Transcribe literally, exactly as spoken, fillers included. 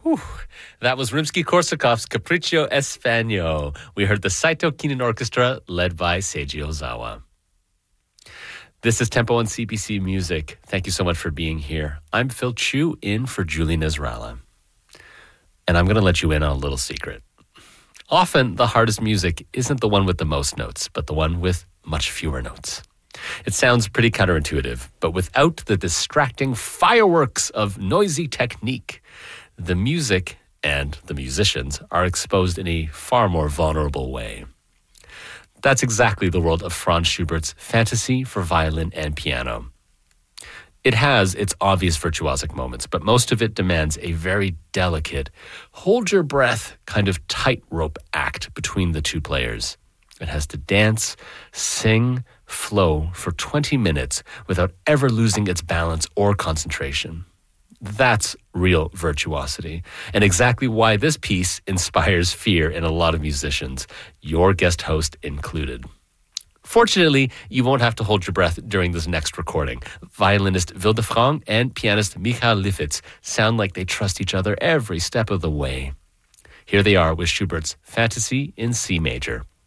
Whew. That was Rimsky-Korsakov's Capriccio Espagnol. We heard the Saito Kinen Orchestra led by Seiji Ozawa. This is Tempo on C B C Music. Thank you so much for being here. I'm Phil Chu in for Julie Nasrallah. And I'm going to let you in on a little secret. Often, the hardest music isn't the one with the most notes, but the one with much fewer notes. It sounds pretty counterintuitive, but without the distracting fireworks of noisy technique, the music and the musicians are exposed in a far more vulnerable way. That's exactly the world of Franz Schubert's Fantasy for Violin and Piano. It has its obvious virtuosic moments, but most of it demands a very delicate, hold-your-breath kind of tightrope act between the two players. It has to dance, sing, flow for twenty minutes without ever losing its balance or concentration. That's real virtuosity, and exactly why this piece inspires fear in a lot of musicians, your guest host included. Fortunately, you won't have to hold your breath during this next recording. Violinist Wilde Frank and pianist Michael Lifitz sound like they trust each other every step of the way. Here they are with Schubert's Fantasy in C major.